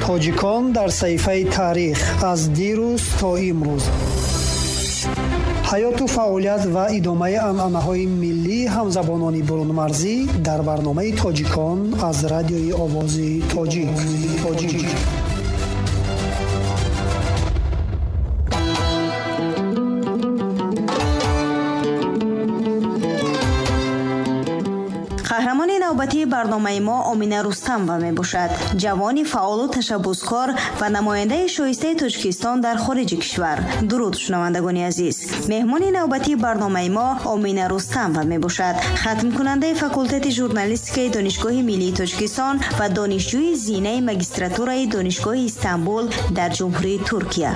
тоҷикон дар саҳифаи таърих аз дирӯз то имрӯз. ҳаёту фаъолият ва идомаи анъанаҳои миллии ҳамзабонони бурунмарзӣ дар барномаи тоҷикон аз радиои овози тоҷик. қаҳрамони навбатии барномаи мо Омина Рустамова мебошад. ҷавони фаъолу ташаббускор ва намояндаи шоистаи Тоҷикистон дар хориҷи кишвар. дуруд шунавандагони азиз. меҳмони навбатии барномаи мо Омина Рустамова мебошад. хатмкунандаи факултати журналистикаи Донишгоҳи Миллии Тоҷикистон ва донишҷӯи зинаи магистратураи Донишгоҳи Истанбул дар ҷумҳурии Туркия.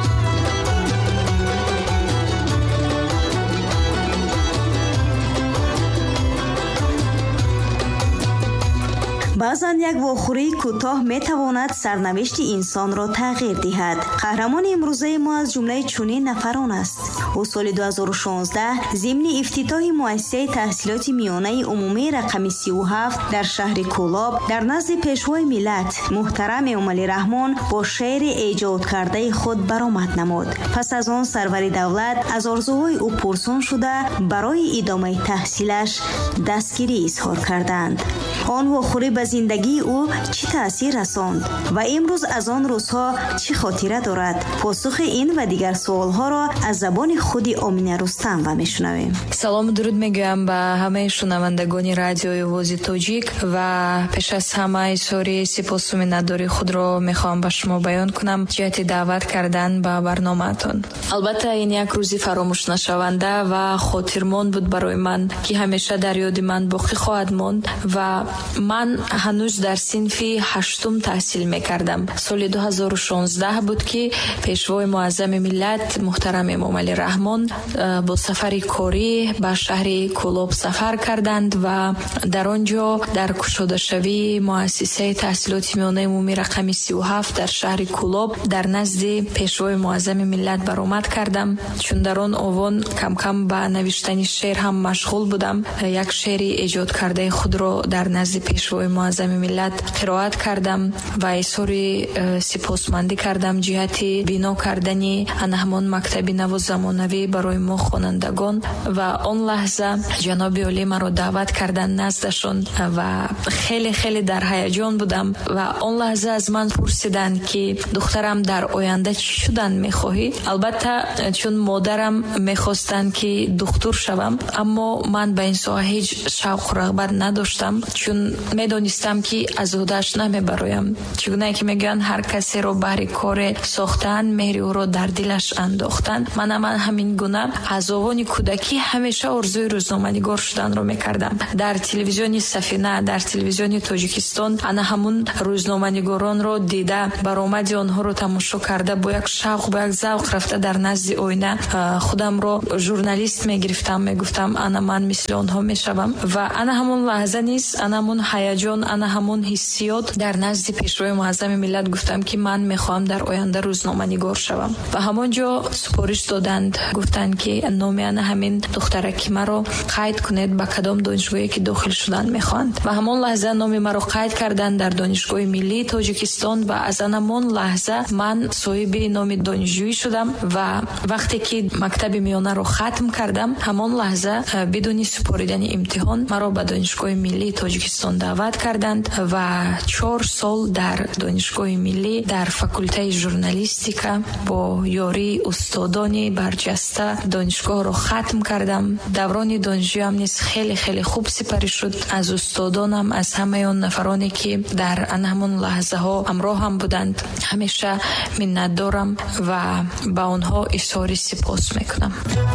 баъзан як вохӯрии кӯтоҳ метавонад сарнавишти инсонро тағйир диҳад. қаҳрамони имрӯзаи мо аз ҷумлаи чунин нафарон аст. ӯ соли 2016 зимни ифтитоҳи муассисаи таҳсилоти миёнаи умумии рақами 37 дар шаҳри Кӯлоб дар назди пешвои миллат муҳтарам Эмомалӣ Раҳмон бо шеъри эҷодкардаи худ баромад намуд. пас аз он сарвари давлат аз орзуҳои ӯ пурсун шуда барои идомаи таҳсилаш дастгирӣ изҳор карданд. он вохӯрӣ ба зиндагии ӯ чӣ таъсир расонд ва имрӯз аз он рӯзҳо чӣ хотира дорад? посухи ин ва дигар суолҳоро аз забони худи Омина Рустамова мешунавем. салому дуруд мегӯям ба ҳамаи шунавандагони радиои овози тоҷик ва пеш аз ҳама изҳори сипосу миннатдории худро мехоҳам ба шумо баён кунам ҷиҳати даъват кардан ба барномаатон. албатта ин як рӯзи фаромӯшнашаванда ва хотирмон буд барои ман, ки ҳамеша дар ёди ман боқӣ хоҳад монд. ва ман ҳанӯз дар синфи 8-ум таҳсил мекардам. соли 2016 буд ки пешвои муаззами миллат муҳтарам Эмомалӣ Раҳмон бо сафари корӣ ба шаҳри Кӯлоб сафар карданд ва дар он ҷо дар кушодашавии муассисаи таҳсилоти миёнаи умумии рақами 37 дар шаҳри Кӯлоб дар назди пешвои муаззами миллат баромад кардам. чун дар он овон камкам ба навиштани шеър ҳам машғул будам. як шеъри эҷодкардаи худро дар назди пешвои муаззами миллат қироат кардам ва изҳори сипосмандӣ кардам ҷиҳати бино кардани ана ҳамон мактаби наву замонавӣ барои мо хонандагон. ва он лаҳза ҷаноби олӣ маро даъват карданд наздашон ва хеле дар ҳаяҷон будам. ва он лаҳза аз ман пурсиданд ки духтарам, дар оянда чӣ шудан мехоҳӣ? албатта чун модарам мехостанд ки духтур шавам, аммо ман ба ин соҳа ҳеҷ шавқу рағбат надоштам, чун медонистам ки азодааш намебароям. чӣ гуна ки мегӯянд ҳар касеро баҳри коре сохтаанд, меҳри ӯро дар дилаш андохтанд. ман ҳамин гуна аз овони кӯдакӣ ҳамеша орзуи рӯзноманигор шуданро мекардам. дар телевизиони Сафина, дар телевизиони Тоҷикистон ана ҳамун рӯзноманигоронро дида, баромади онҳоро тамошо карда, бо як шавқ, бо як завқ рафта дар назди оина худамро журналист мегирифтам, мегуфтам ана ман мисли онҳо мешавам. ва ана ҳамун лаҳза низ, ана ҳамун ҳаяҷон, ана ҳамун ҳиссиёт дар назди пешвои муаззами миллат гуфтам ки ман мехоҳам дар оянда рӯзноманигор шавам. ва ҳамон ҷо супориш доданд, гуфтанд ки номи ана ҳамин духтараки маро қайд кунед ба кадом донишгоҳе ки дохил шудан мехоҳанд. ва ҳамон лаҳза номи маро қайд карданд дар Донишгоҳи Миллии Тоҷикистон ва аз ана ҳамон лаҳза ман соҳиби номи донишҷӯӣ шудам. ва вақте ки мактаби миёнаро хатм кардам, ҳамон лаҳза бидуни супоридани имтиҳон маро ба Донишгоҳи Миллии Тоҷикистон даъват карданд ва 4 сол дар Донишгоҳи Миллӣ дар факултаи журналистика бо ёрии устодони барҷаста донишгоҳро хатм кардам. даврони донишҷӯям низ хеле хуб сипарӣ шуд. аз устодонам, аз ҳамаи он нафароне ки дар ана ҳамон лаҳзаҳо ҳамроҳам буданд, ҳамеша миннатдорам ва ба онҳо изҳори сипос мекунам.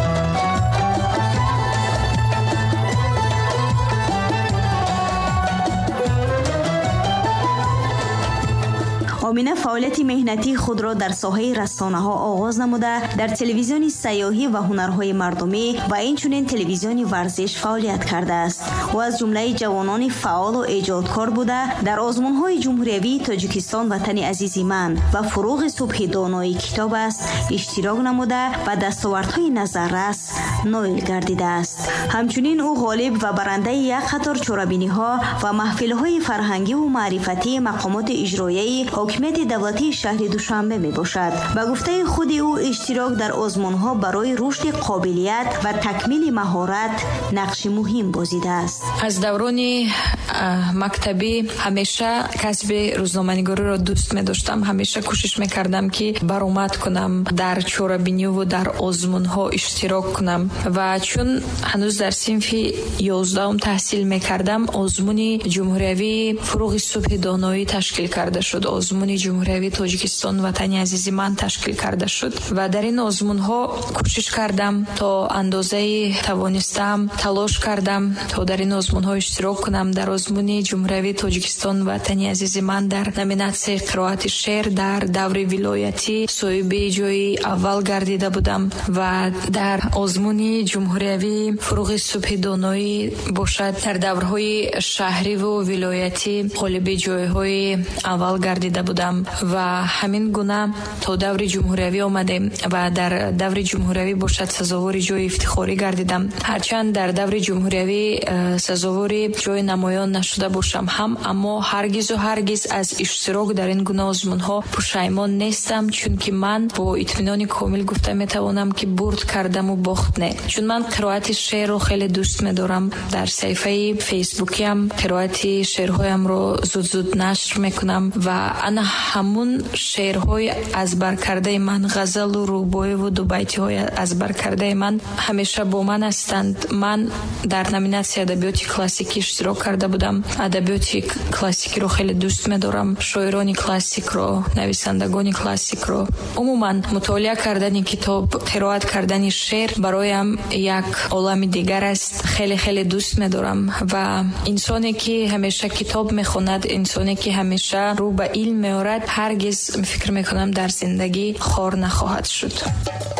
омина фаъолияти меҳнатии худро дар соҳаи расонаҳо оғоз намуда, дар телевизиони сайёҳӣ ва ҳунарҳои мардумӣ ва инчунин телевизиони варзиш фаъолият кардааст. ӯ аз ҷумлаи ҷавонони фаъолу эҷодкор буда, дар озмунҳои ҷумҳуриявии Тоҷикистон ватани азизи ман ва фуруғи субҳи донои китоб аст иштирок намуда ва дастовардҳои назаррас نویل گردیده است. همچنین او غالب و برنده یک قطار چورابینی‌ها و محفل‌های فرهنگی و معرفتی مقامات اجرایی حکومت دولتی شهر دوشنبه میباشد. به گفته خود او اشتراک در آزمون‌ها برای رشد قابلیت و تکمیل مهارت نقش مهم بازیده است. از دوران مکتبی همیشه کسب روزنامه‌نگاری را دوست می‌داشتم. همیشه کوشش می‌کردم که برآمد کنم در چورابینی و در آزمون‌ها اشتراک کنم و چون هنوز در صنف 11 تحصیل می‌کردم، آزمون جمهوری فروغ صبح دانایی تشکیل کرده شد. آزمون جمهوری تاجیکستان وطن عزیز من تشکیل کرده شد و در این آزمون‌ها کوشش کردم تا اندازه توانستم، تلاش کردم تا در این آزمون‌ها اشتراک کنم. در آزمون جمهوری تاجیکستان وطن عزیز من در نومیناسیون قرائت شعر در دور ولایتی صاحب جای اول گردیده بودم و در آزمون جمهوری فروغ صبح دانایی باشد در دورهای شهری و ولایتی غالب جایهای اول گردیده بودم و همین گونه تا دور جمهوری آمدیم و در دور جمهوری باشد سزاوار جای افتخاری گردیدم. هرچند در دور جمهوری سزاوار جای نمایان نشده باشم هم، اما هرگز و هرگز از اشتراک در این گونه آزمون‌ها پشیمان نیستم، چون که من با اطمینان کامل گفته میتوانم که برد کردم و باخت نه. چون من قرائت شعر رو خیلی دوست می‌دارم. در صفحه فیسبوکی هم قرائت شعرهایم رو زود نشر میکنم و انا همون شعرهای از بر کرده من، غزل و رباعی و دو بیتی های از بر کرده من همیشه با من هستند. من در نومیناسیون ادبیات کلاسیکی اشتراک کرده بودم. ادبیات کلاسیکی رو خیلی دوست می‌دارم. شاعران کلاسیک رو، نویسندگان کلاسیک رو، عموما مطالعه کردن کتاب، قرائت کردن شعر برایم یک عالم دیگر است. خیلی دوست می‌دارم و انسانی که همیشه کتاب می‌خواند، انسانی که همیشه رو به علم می‌آورد، هرگز فکر می‌کنم در زندگی خار نخواهد شد.